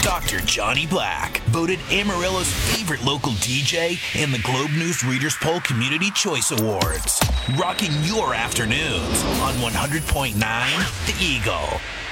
Dr. Johnny Black, voted Amarillo's favorite local DJ in the Globe News Readers Poll Community Choice Awards. Rocking your afternoons on 100.9 The Eagle.